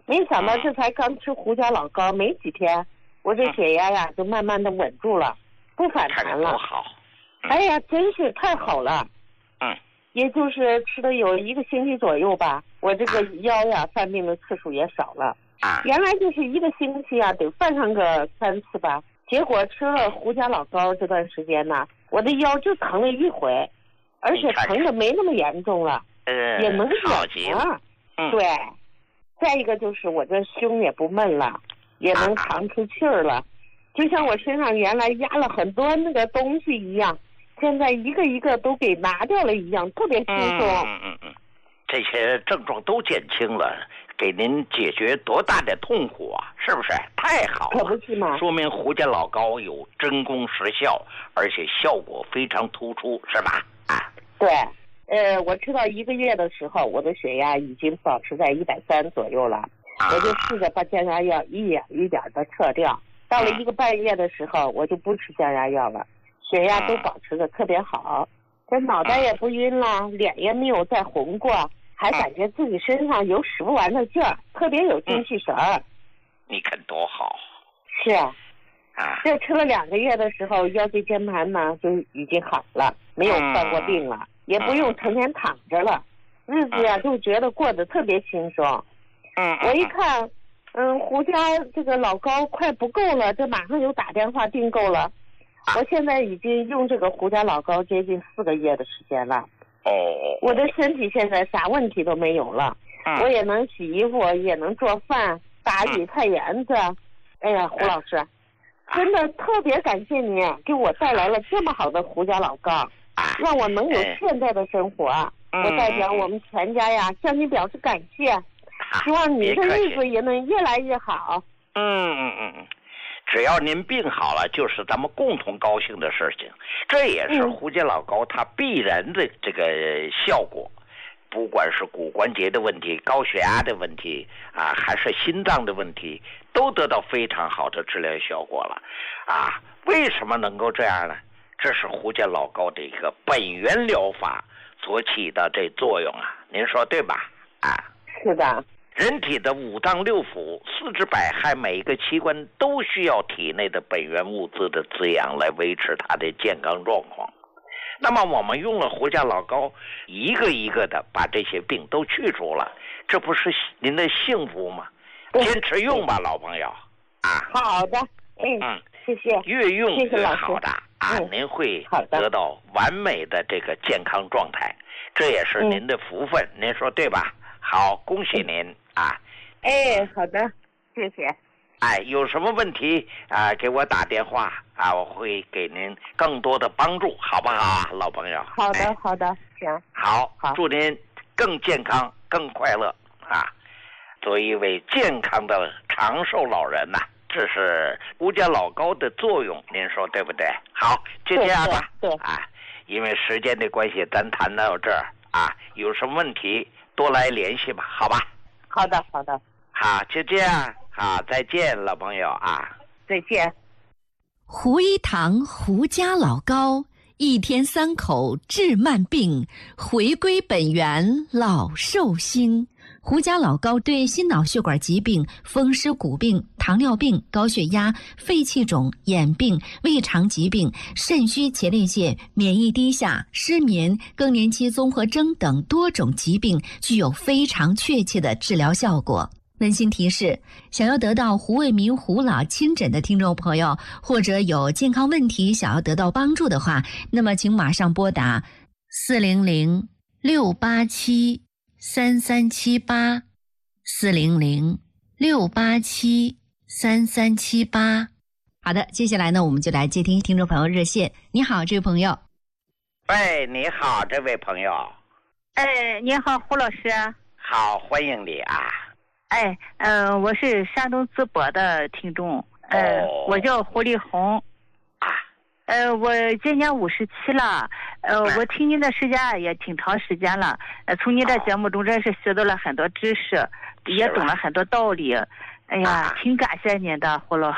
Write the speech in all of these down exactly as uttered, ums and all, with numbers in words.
没想到这才刚吃胡椒老膏没几天，我这血压呀就慢慢的稳住了，不反弹了。 好， 哎呀，真是太好了。 嗯， 也就是吃了有一个星期左右吧，我这个腰呀犯病的次数也少了。 啊， 原来就是一个星期啊得犯上个三次吧，结果吃了胡椒老膏这段时间呢，我的腰就疼了一回，而且疼的没那么严重了， 呃， 也能忍了。 嗯， 对。再一个就是我这胸也不闷了，也能扛出气儿了，就像我身上原来压了很多那个东西一样，现在一个一个都给拿掉了一样，特别轻松。 嗯嗯嗯，这些症状都减轻了，给您解决多大的痛苦啊！是不是？太好了， 可不是嘛？ 说明胡椒老膏有真功实效，而且效果非常突出，是吧？啊， 对。呃，我吃到一个月的时候，我的血压已经保持在一百三左右了， 啊、 我就试着把降压药一点一点的撤掉。到了一个半月的时候，我就不吃降压药了，血压都保持的特别好，这脑袋也不晕了，脸也没有再红过，还感觉自己身上有使不完的劲儿，特别有精气神儿。 你看多好。 是啊。 啊， 这吃了两个月的时候，腰椎间盘呢就已经好了，没有犯过病了。嗯，也不用成天躺着了，日子呀就觉得过得特别轻松。 嗯， 我一看，嗯，胡椒这个老膏快不够了，这马上就打电话订购了。我现在已经用这个胡椒老膏接近四个月的时间了。 哦， 我的身体现在啥问题都没有了， 嗯， 我也能洗衣服，也能做饭，打理菜园子。哎呀，胡老师，真的特别感谢您给我带来了这么好的胡椒老膏。让我能有现在的生活， 嗯、 我代表我们全家呀向你表示感谢，希望你的日子也能越来越好。 嗯嗯嗯，只要您病好了，就是咱们共同高兴的事情。这也是胡椒老膏它必然的这个效果，嗯、不管是骨关节的问题、高血压的问题啊，还是心脏的问题，都得到非常好的治疗效果了。啊，为什么能够这样呢？这是胡椒老膏的一个本源疗法所起的这作用啊，您说对吧？啊， 是的。 人体的五脏六腑、四肢百骸，每一个器官都需要体内的本源物质的滋养来维持它的健康状况。那么我们用了胡椒老膏，一个一个的把这些病都去除了，这不是您的幸福吗？坚持用吧，老朋友啊。 好的，嗯嗯，谢谢。 越用越好的。啊， 嗯、 您会得到完美的这个健康状态，这也是您的福分，嗯、您说对吧？好，恭喜您啊！ 哎，好的，谢谢。 哎，有什么问题啊，给我打电话啊，我会给您更多的帮助，好不好啊，老朋友？ 好的，哎、好的，行。 好，好，祝您更健康、更快乐啊！做一位健康的长寿老人呐、啊。这是胡椒老膏的作用，您说对不对？好，就这样吧。 对，对啊，因为时间的关系，咱谈到这儿啊，有什么问题多来联系吧，好吧？ 好的，好的。 好，就这样，好，再见，老朋友啊， 再见。 胡一堂胡家老膏，一天三口治慢病，回归本源老寿星。胡椒老膏对心脑血管疾病、风湿骨病、糖尿病、高血压、肺气肿、眼病、胃肠疾病、肾虚前列腺、免疫低下、失眠、更年期综合征等多种疾病具有非常确切的治疗效果。温馨提示：想要得到胡卫民胡老亲诊的听众朋友，或者有健康问题想要得到帮助的话，那么请马上拨打四零零六八七三三七八四零零六八七三三七八。好的，接下来呢，我们就来接听听众朋友热线。你好，这位朋友。 喂，你好，这位朋友。 哎，你好，胡老师。 好，欢迎你啊。 哎，嗯、呃，我是山东淄博的听众，呃， 哦、 我叫胡丽红。 啊。 呃，我今年五十七了，呃， 哎、 我听您的时间也挺长时间了，呃，从您的节目中真是学到了很多知识，也懂了很多道理。哎呀，挺感谢您的，胡老师。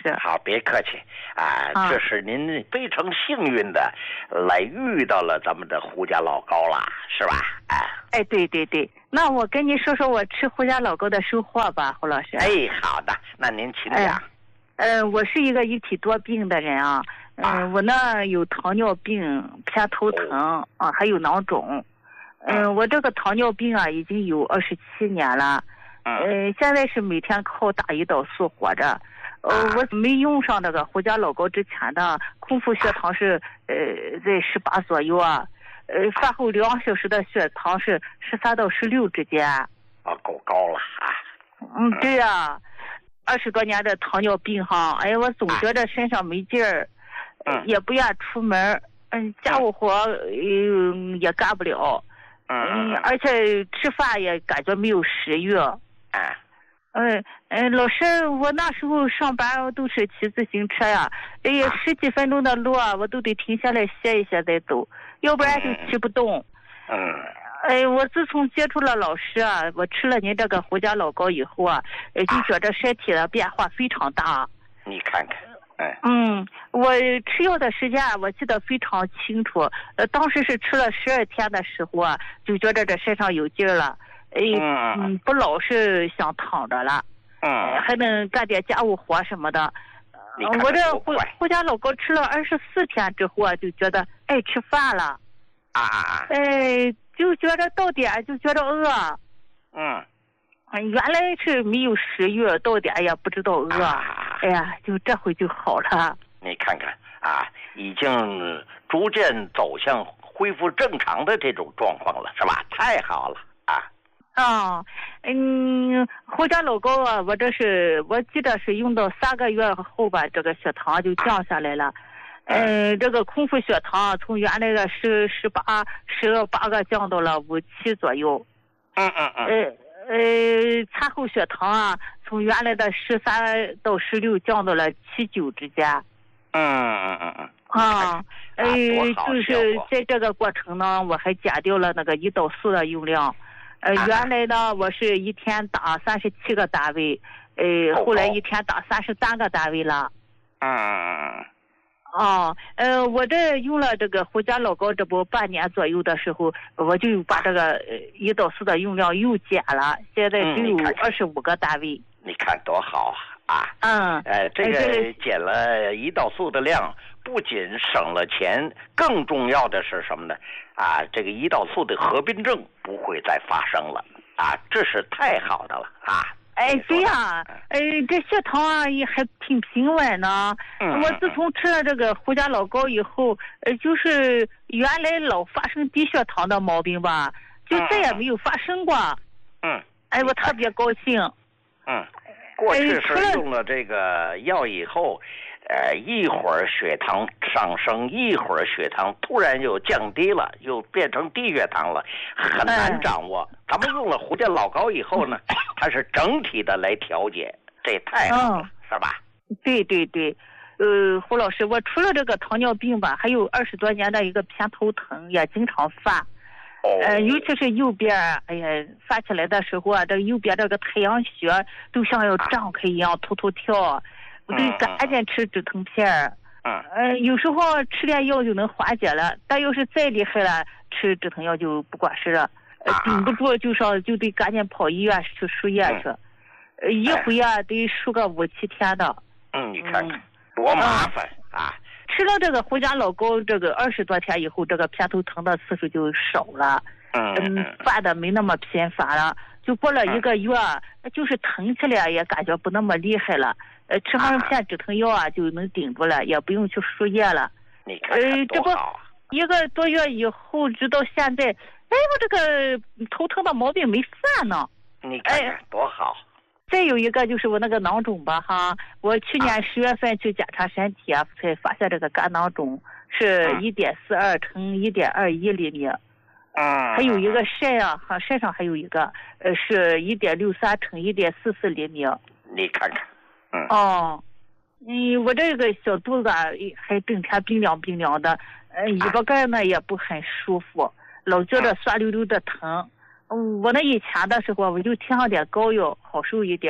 师。 好，别客气啊， 啊这是您非常幸运的来遇到了咱们的胡家老高了，是吧？哎， 哎，对对对，那我跟你说说我吃胡家老高的收获吧，胡老师。 哎，好的，那您请讲。 哎呃，我是一个一体多病的人啊，嗯、呃，我呢有糖尿病、偏头疼啊，还有囊肿。嗯、呃，我这个糖尿病啊已经有二十七年了，呃，现在是每天靠打胰岛素活着。呃，我没用上这个胡家老高之前的空腹血糖是呃在十八左右啊，呃，饭后两小时的血糖是十三到十六之间。 啊，够高了啊。 嗯，对呀、啊。二十多年的糖尿病哈，哎呀，我总觉得身上没劲儿， 嗯， 也不愿出门，嗯，家务活嗯也干不了，嗯，而且吃饭也感觉没有食欲。 啊， 嗯嗯，老师，我那时候上班都是骑自行车呀，哎呀，十几分钟的路啊，我都得停下来歇一歇再走，要不然就骑不动。 嗯。 哎，我自从接触了老师啊，我吃了您这个胡家老高以后啊，呃，就觉得身体的变化非常大。 你看看，哎， 嗯，我吃药的时间我记得非常清楚，呃，当时是吃了十二天的时候啊，就觉得这身上有劲儿了，哎，嗯，不老是想躺着了， 嗯， 还能干点家务活什么的。 你看我这胡胡家老高吃了二十四天之后啊，就觉得爱吃饭了。 啊啊啊！ 哎。就觉得到点就觉得饿， 嗯， 原来是没有食欲，到点也不知道饿， 啊、 哎呀，就这回就好了。 你看看啊，已经逐渐走向恢复正常的这种状况了，是吧？太好了啊！ 啊，嗯，胡家老高啊，我这是我记得是用到三个月后吧，这个血糖就降下来了。嗯、呃，这个空腹血糖从原来的十十八十八个降到了五七左右。 嗯嗯嗯。 呃呃，餐后血糖啊，从原来的十三到十六降到了七九之间。 嗯嗯嗯嗯。 啊，呃，就是在这个过程呢，我还减掉了那个胰岛素的用量。呃， 啊、 原来呢，我是一天打三十七个单位，呃，后来一天打三十三个单位了。 嗯嗯嗯。 哦，呃，我这用了这个胡家老高，这不半年左右的时候，我就把这个胰岛素的用量又减了，现在只有二十五个单位。 你看多好啊！ 嗯， 呃，这个减了胰岛素的量，不仅省了钱，更重要的是什么呢？啊，这个胰岛素的合并症不会再发生了啊，这是太好的了啊！ 哎，对呀、啊，哎，这血糖啊也还挺平稳呢。 嗯、 我自从吃了这个胡家老高以后，呃，就是原来老发生低血糖的毛病吧，就再也没有发生过。 嗯。 哎，我特别高兴。 嗯。过去是用了这个药以后，呃，一会儿血糖上升，一会儿血糖突然又降低了，又变成低血糖了，很难掌握。嗯、咱们用了胡家老高以后呢，它是整体的来调节，这太好了， 嗯、 是吧？ 对对对，呃，胡老师，我除了这个糖尿病吧，还有二十多年的一个偏头疼，也经常犯。呃，尤其是右边，哎呀，翻起来的时候啊，这右边这个太阳穴都像要张开一样，突突跳，我得赶紧吃止疼片儿。 嗯。 呃，有时候吃点药就能缓解了，但要是再厉害了，吃止疼药就不管事了。呃，顶不住就上就得赶紧跑医院去输液去，呃，一回啊得输个五七天的。 嗯，你看看多麻烦啊！ 吃了这个胡家老高，这个二十多天以后，这个偏头疼的次数就少了， 嗯， 犯的没那么频繁了。就过了一个月，嗯、就是疼起来也感觉不那么厉害了。呃，吃上片止疼药啊，就能顶住了，也不用去输液了。 你看看多好！ 呃，这不一个多月以后，直到现在，哎，我这个头疼的毛病没犯呢。 你看看多好！ 哎再有一个就是我那个囊肿吧，哈，我去年十月份去检查身体啊，才发现这个肝囊肿是一点四二乘一点二一厘米， 嗯， 还有一个肾啊，哈，肾上还有一个，呃，是一点六三乘一点四四厘米。 你看看，嗯， 哦，嗯，我这个小肚子还整天冰凉冰凉的，呃，尾巴盖呢也不很舒服，老觉得酸溜溜的疼。嗯，我那以前的时候，我就贴上点膏药，好受一点。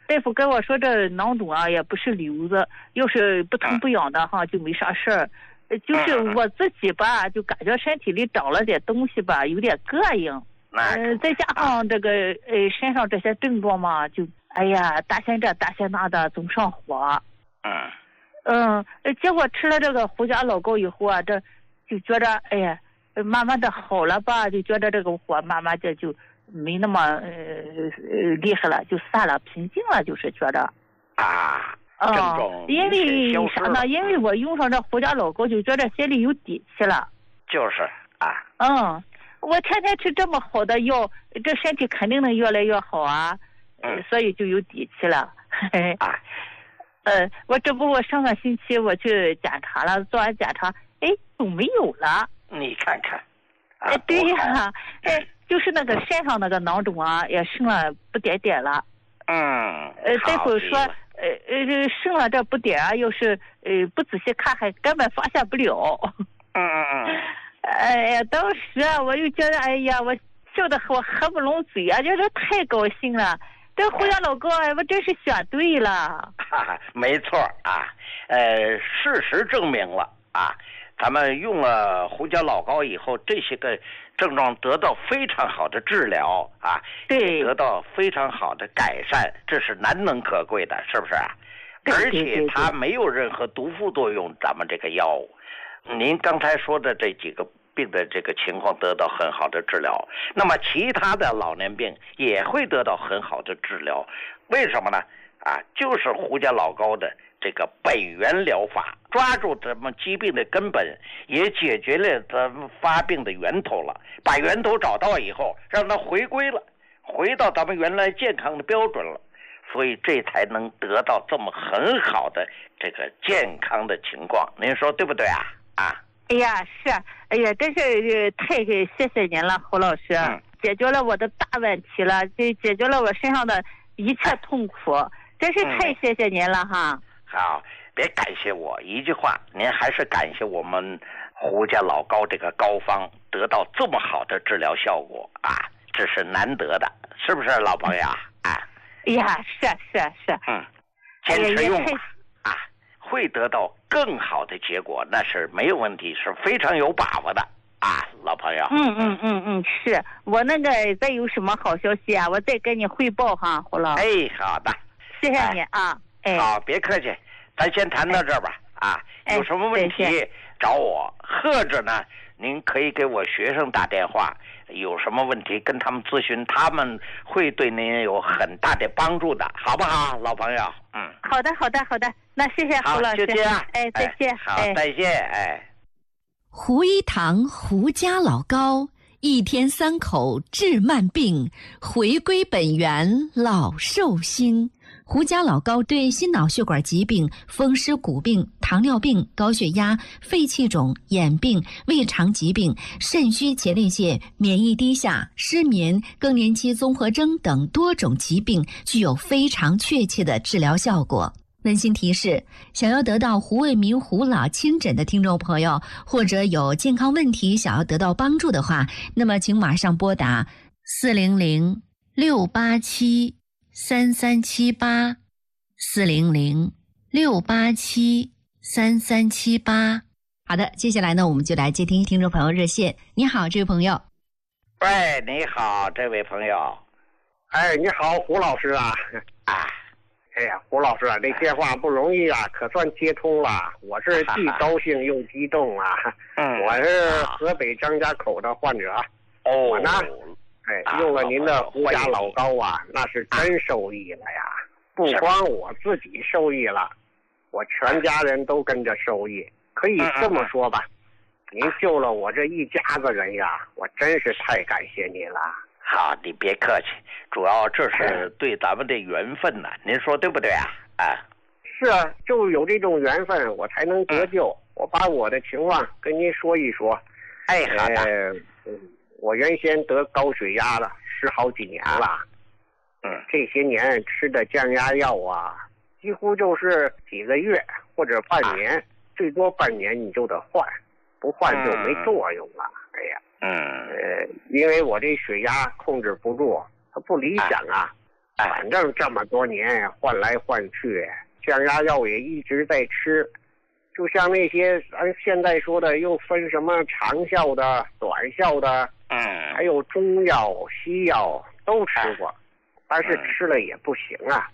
大夫跟我说这囊肿啊也不是瘤子，要是不疼不痒的哈就没啥事儿。就是我自己吧，就感觉身体里长了点东西吧，有点膈应。嗯、呃，再加上这个呃身上这些症状嘛，就哎呀大仙这大仙那的总上火。 嗯。 嗯，结果吃了这个胡家老膏以后啊，这就觉着哎呀，慢慢的好了吧，就觉得这个火慢慢的就没那么呃呃厉害了，就散了，平静了，就是觉着。 啊。 啊、嗯，因为啥呢？因为我用上这胡家老膏，就觉得心里有底气了。 就是啊。 嗯，我天天吃这么好的药，这身体肯定能越来越好啊。嗯，所以就有底气了。 啊。 呃，我这不我上个星期我去检查了，做完检查，哎，都没有了。 你看看。 哎、啊，对呀，哎，就是那个身上那个囊肿啊，也剩了不点点了。 嗯。 呃，大夫说。呃呃，剩了这不点啊，要是呃不仔细看，还根本发现不了。 嗯嗯嗯。 哎呀，当时啊，我就觉得，哎呀，我笑得我合不拢嘴啊，就是太高兴了。这胡家老膏，我真是选对了。 哈哈，没错啊，呃，事实证明了啊，咱们用了胡椒老膏以后，这些个症状得到非常好的治疗啊， 对， 得到非常好的改善，这是难能可贵的，是不是啊？而且它没有任何毒副作用，咱们这个药物，您刚才说的这几个病的这个情况得到很好的治疗，那么其他的老年病也会得到很好的治疗，为什么呢？啊，就是胡椒老膏的这个本源疗法，抓住咱们疾病的根本，也解决了咱们发病的源头了。把源头找到以后，让它回归了，回到咱们原来健康的标准了，所以这才能得到这么很好的这个健康的情况。您说对不对啊？啊？ 哎呀，是，哎呀，真是太谢谢您了，胡老师，嗯、解决了我的大问题了，就解决了我身上的一切痛苦。哎，真是太谢谢您了哈、嗯！ 好，别感谢我，一句话，您还是感谢我们胡家老膏这个膏方得到这么好的治疗效果啊，这是难得的，是不是老朋友啊？ 哎呀，是是是， 嗯，坚持用吧、哎、啊，会得到更好的结果，那是没有问题，是非常有把握的啊，老朋友。 嗯嗯嗯嗯，是我那个再有什么好消息啊，我再跟你汇报哈，胡老。 哎，好的。 谢谢你啊！哎， 好，别客气，咱先谈到这儿吧。哎、啊，有什么问题找我，或者呢，您可以给我学生打电话，有什么问题跟他们咨询，他们会对您有很大的帮助的，好不好，老朋友？嗯， 好的，好的，好的，那谢谢胡老师。 好，就这样。 哎，再见。 哎、好，再见。哎， 胡一堂胡家老膏，一天三口治慢病，回归本源老寿星。胡家老膏对心脑血管疾病、风湿骨病、糖尿病、高血压、肺气肿、眼病、胃肠疾病、肾虚前列腺、免疫低下、失眠、更年期综合征等多种疾病具有非常确切的治疗效果。温馨提示：想要得到胡卫民胡老亲诊的听众朋友，或者有健康问题想要得到帮助的话，那么请马上拨打四零零六八七三三七八四零零六八七三三七八。好的，接下来呢，我们就来接听听众朋友热线。你好，这位朋友。 喂，你好，这位朋友。 哎，你好，胡老师啊。 啊。 哎呀，胡老师啊，这电话不容易啊，可算接通了。我是既高兴又激动啊。 嗯， 我是河北张家口的患者。 哦。 我呢，哎，用了您的胡家老膏啊，那是真受益了呀。不光我自己受益了，我全家人都跟着受益。可以这么说吧，您救了我这一家子人呀，我真是太感谢您了。 好，你别客气，主要这是对咱们的缘分呐、啊，您说对不对啊？啊， 是啊，就有这种缘分，我才能得救。嗯、我把我的情况跟您说一说。 哎，好的。 呃，我原先得高血压了，十好几年了。 嗯， 这些年吃的降压药啊，几乎就是几个月或者半年，啊、最多半年你就得换，不换就没作用了。嗯、哎呀。 嗯， 呃，因为我这血压控制不住，它不理想啊， 反正这么多年换来换去，降压药也一直在吃。就像那些咱现在说的，又分什么长效的、短效的， 嗯， 还有中药、西药都吃过，但是吃了也不行啊。